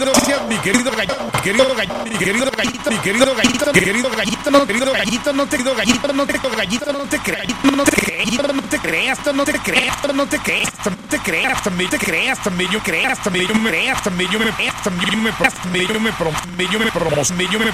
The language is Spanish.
mi querido gallito, mi querido gallito, mi querido gallito, mi querido gallito, mi querido gallito, no, querido gallito, no te querido gallito, no te gallito, no te creas, no te creas, no te creas, no te creas, no te creas, te creas, también te creas, también yo creas, también yo me creas, también yo me creas, también yo me promo, también yo me